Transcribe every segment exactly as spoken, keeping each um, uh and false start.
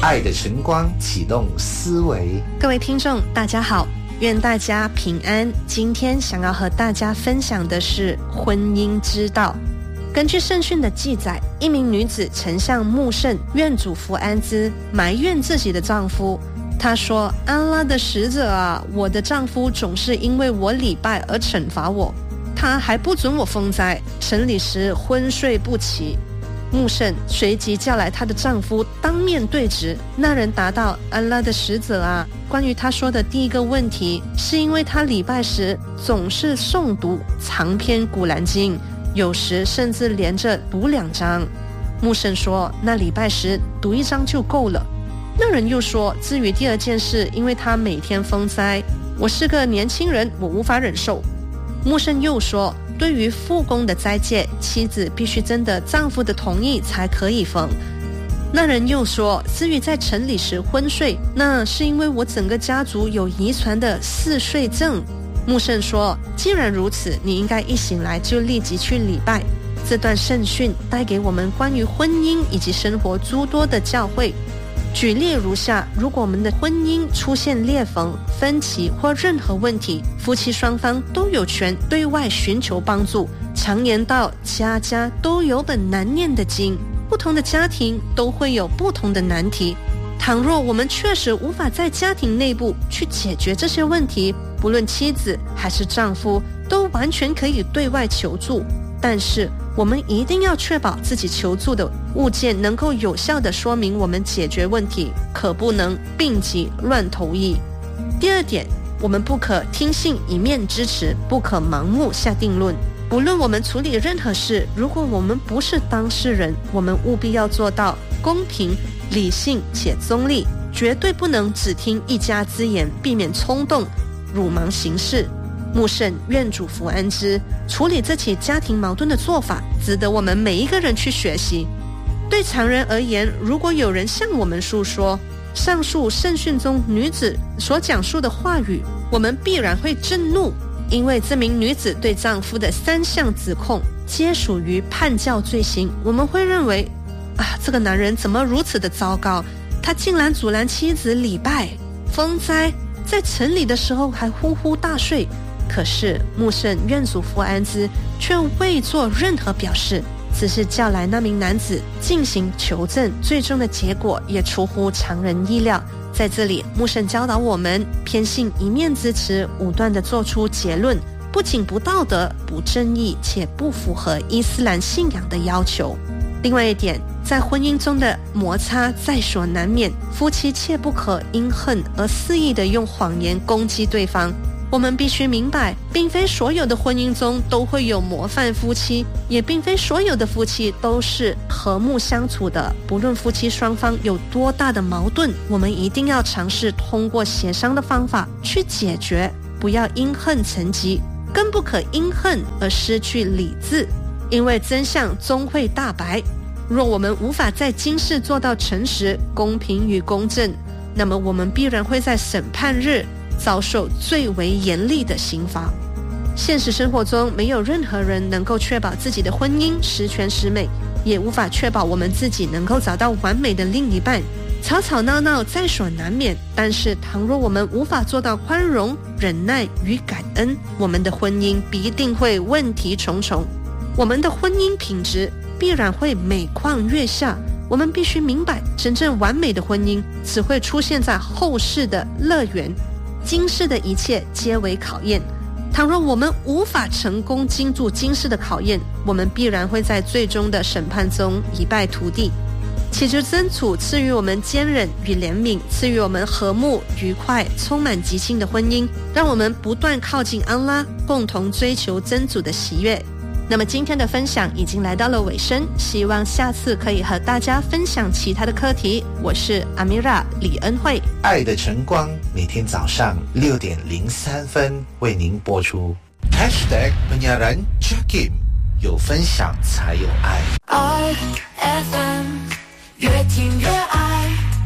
爱的晨光启动思维。 各位听众大家好，愿大家平安。今天想要和大家分享的是婚姻之道。根据圣训的记载，一名女子曾向穆圣愿主福安兹埋怨自己的丈夫。她说，安拉的使者啊，我的丈夫总是因为我礼拜而惩罚我，他还不准我封斋，审理时昏睡不起。穆圣随即叫来她的丈夫，当面对质。那人答道，安拉的使者啊，关于他说的第一个问题，是因为他礼拜时总是诵读长篇古兰经，有时甚至连着读两章。穆圣说，那礼拜时读一章就够了。那人又说，至于第二件事，因为他每天封斋，我是个年轻人，我无法忍受。穆圣又说，对于父公的斋戒，妻子必须征得丈夫的同意才可以封。那人又说，至于在城里时昏睡，那是因为我整个家族有遗传的嗜睡症。穆圣说，既然如此，你应该一醒来就立即去礼拜。这段圣训带给我们关于婚姻以及生活诸多的教诲。举例如下，如果我们的婚姻出现裂缝、分歧或任何问题，夫妻双方都有权对外寻求帮助。常言道，家家都有本难念的经，不同的家庭都会有不同的难题。倘若我们确实无法在家庭内部去解决这些问题，不论妻子还是丈夫，都完全可以对外求助。但是我们一定要确保自己求助的物件能够有效地说明我们解决问题，可不能病急乱投医。第二点，我们不可听信一面之词，不可盲目下定论。不论我们处理任何事，如果我们不是当事人，我们务必要做到公平、理性且中立，绝对不能只听一家之言，避免冲动、鲁莽行事。穆圣愿主福安之处理这起家庭矛盾的做法，值得我们每一个人去学习。对常人而言，如果有人向我们述说上述圣训中女子所讲述的话语，我们必然会震怒，因为这名女子对丈夫的三项指控皆属于叛教罪行。我们会认为啊，这个男人怎么如此的糟糕，他竟然阻拦妻子礼拜、封斋，在城里的时候还呼呼大睡。可是穆圣愿主福安之却未做任何表示，只是叫来那名男子进行求证，最终的结果也出乎常人意料。在这里，穆圣教导我们，偏信一面之词，武断地做出结论，不仅不道德、不正义，且不符合伊斯兰信仰的要求。另外一点，在婚姻中的摩擦在所难免，夫妻切不可因恨而肆意地用谎言攻击对方。我们必须明白，并非所有的婚姻中都会有模范夫妻，也并非所有的夫妻都是和睦相处的。不论夫妻双方有多大的矛盾，我们一定要尝试通过协商的方法去解决，不要因恨成疾，更不可因恨而失去理智，因为真相终会大白。若我们无法在今世做到诚实、公平与公正，那么我们必然会在审判日遭受最为严厉的刑罚。现实生活中，没有任何人能够确保自己的婚姻十全十美，也无法确保我们自己能够找到完美的另一半。吵吵闹闹在所难免，但是倘若我们无法做到宽容、忍耐与感恩，我们的婚姻必定会问题重重，我们的婚姻品质必然会每况愈下。我们必须明白，真正完美的婚姻只会出现在后世的乐园，今世的一切皆为考验。倘若我们无法成功经住今世的考验，我们必然会在最终的审判中一败涂地。祈求真主赐予我们坚忍与怜悯，赐予我们和睦、愉快、充满激情的婚姻，让我们不断靠近安拉，共同追求真主的喜悦。那么今天的分享已经来到了尾声，希望下次可以和大家分享其他的课题。我是阿米拉李恩惠， 爱的晨光每天早上六点零三分为您播出。 Hashtag penyiaran Jakim， 有分享才有爱。 I F M 越听越爱，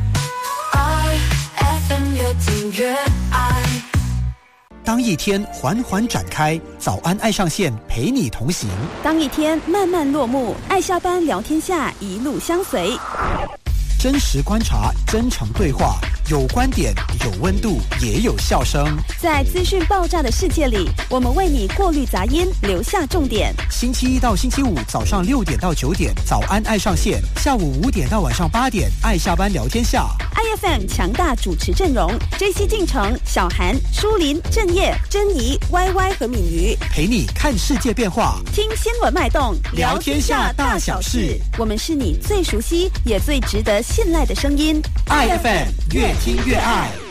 I F M 越听越爱。 当一天缓缓展开，早安爱上线陪你同行； 当一天慢慢落幕，爱下班聊天下一路相随。 真实观察，真诚对话，有观点，有温度，也有笑声。 在资讯爆炸的世界里，我们为你过滤杂音，留下重点。 星期一到星期五早上六点到九点，早安爱上线；下午五点到晚上八点，爱下班聊天下。 I F M 强大主持阵容 ：J C 进城、小韩、舒林、郑业、珍妮、Y Y 和敏瑜， 陪你看世界变化， 听新闻脉动， 聊天下大小事。 我们是你最熟悉也最值得信赖的声音。 I F M 越听越爱。